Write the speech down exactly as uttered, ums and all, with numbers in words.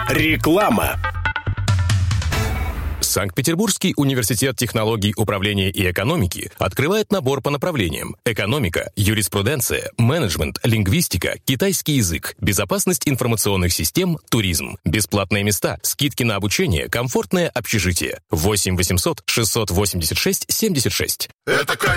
Реклама. Санкт-Петербургский университет технологий управления и экономики открывает набор по направлениям: экономика, юриспруденция, менеджмент, лингвистика, китайский язык, безопасность информационных систем, туризм. Бесплатные места, скидки на обучение, комфортное общежитие. восемь восемьсот шестьсот восемьдесят шесть семьдесят шесть. Это